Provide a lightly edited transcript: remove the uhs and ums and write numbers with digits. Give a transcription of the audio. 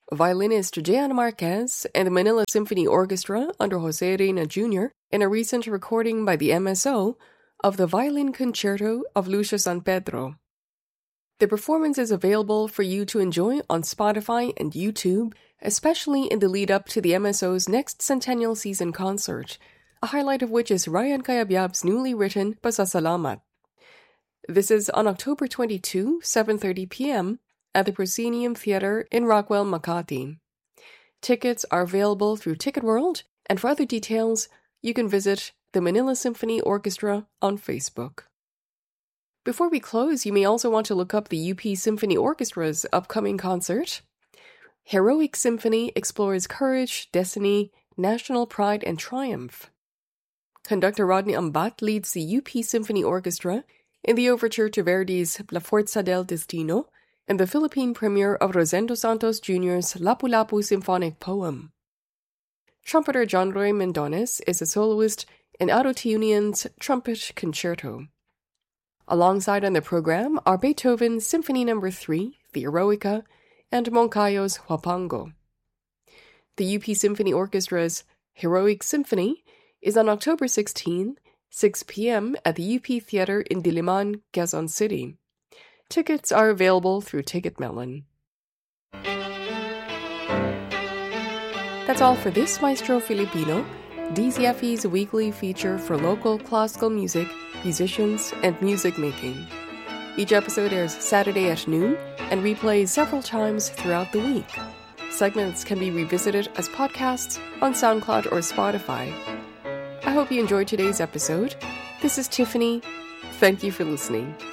violinist Jean Marquez and the Manila Symphony Orchestra under Jose Reina Jr. in a recent recording by the MSO of the Violin Concerto of Lucio San Pedro. The performance is available for you to enjoy on Spotify and YouTube, especially in the lead-up to the MSO's next Centennial Season concert, a highlight of which is Ryan Cayabyab's newly written Pasasalamat. This is on October 22, 7:30 p.m. at the Proscenium Theater in Rockwell, Makati. Tickets are available through Ticket World, and for other details, you can visit the Manila Symphony Orchestra on Facebook. Before we close, you may also want to look up the UP Symphony Orchestra's upcoming concert. Heroic Symphony explores courage, destiny, national pride, and triumph. Conductor Rodney Ambat leads the UP Symphony Orchestra in the overture to Verdi's La Forza del Destino and the Philippine premiere of Rosendo Santos Jr.'s Lapu-Lapu Symphonic Poem. Trumpeter John Roy Mendones is a soloist in Arutiunian's Trumpet Concerto. Alongside on the program are Beethoven's Symphony No. 3, the Eroica, and Moncayo's Huapango. The UP Symphony Orchestra's Heroic Symphony is on October 16, 6 p.m. at the UP Theater in Diliman, Quezon City. Tickets are available through Ticketmelon. That's all for this Maestro Filipino, DZFE's weekly feature for local classical music, musicians, and music making. Each episode airs Saturday at noon and replays several times throughout the week. Segments can be revisited as podcasts on SoundCloud or Spotify. I hope you enjoyed today's episode. This is Tiffany. Thank you for listening.